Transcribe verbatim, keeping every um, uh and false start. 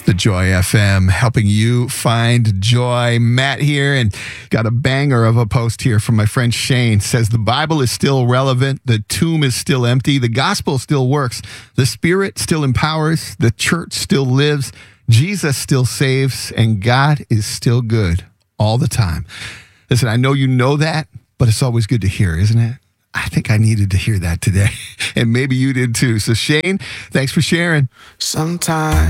The Joy F M, helping you find joy. Matt here, and got a banger of a post here from my friend Shane. Says the Bible is still relevant, the tomb is still empty, the gospel still works, the Spirit still empowers, the church still lives, Jesus still saves, and God is still good all the time. Listen, I know you know that, but it's always good to hear, isn't it? I think I needed to hear that today, and maybe you did too. So Shane, thanks for sharing. Sometimes